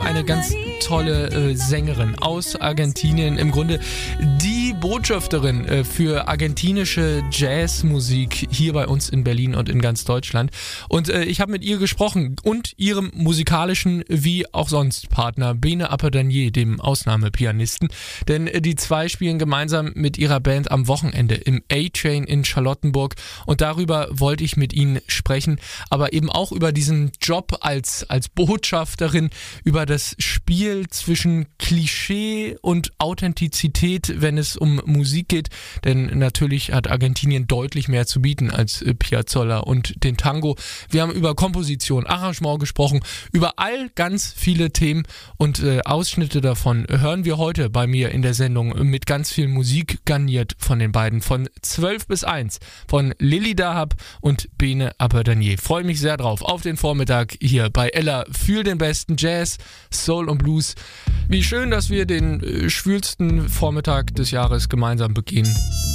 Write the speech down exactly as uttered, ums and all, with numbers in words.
eine ganz tolle äh, Sängerin aus Argentinien, im Grunde die Botschafterin äh, für argentinische Jazzmusik hier bei uns in Berlin und in ganz Deutschland. Und äh, ich habe mit ihr gesprochen und ihrem musikalischen wie auch sonst Partner Bene Apperdanier, dem Ausnahmepianisten, denn äh, die zwei spielen gemeinsam mit ihrer Band am Wochenende im A-Train in Charlottenburg und darüber wollte ich mit ihnen sprechen, aber eben auch über diesen Job als, als Botschafterin, über das Spiel zwischen Klischee und Authentizität, wenn es um Musik geht, denn natürlich hat Argentinien deutlich mehr zu bieten als äh, Piazzolla und den Tango. Wir haben über Komposition, Arrangement gesprochen, über all ganz viele Themen und äh, Ausschnitte davon hören wir heute bei mir in der Sendung mit ganz viel Musik garniert von den beiden, von zwölf bis eins, von Lilly Dahab und Bene Apperdanier. Freue mich sehr drauf, auf den Vormittag hier bei Ella für den besten Jazz, Soul und Blues. Wie schön, dass wir den äh, schwülsten Vormittag des Jahres gemeinsam begehen.